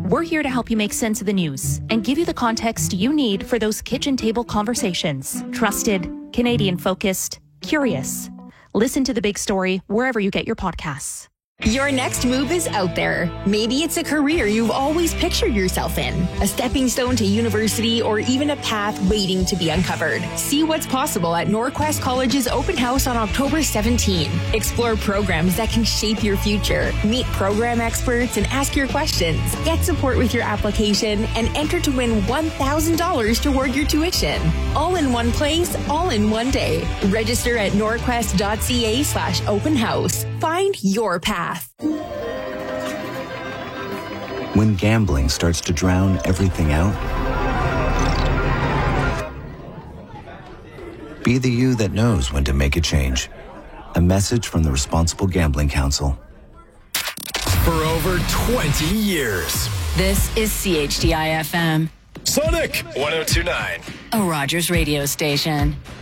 We're here to help you make sense of the news and give you the context you need for those kitchen table conversations. Trusted, Canadian-focused, curious. Listen to The Big Story wherever you get your podcasts. Your next move is out there. Maybe it's a career you've always pictured yourself in, a stepping stone to university, or even a path waiting to be uncovered. See what's possible at Norquest College's open house on October 17. Explore programs that can shape your future. Meet program experts and ask your questions. Get support with your application and enter to win $1,000 toward your tuition. All in one place, all in one day. Register at norquest.ca/open house. Find your path. When gambling starts to drown everything out, be the you that knows when to make a change. A message from the Responsible Gambling Council. For over 20 years. This is CHDI FM. Sonic 102.9. A Rogers radio station.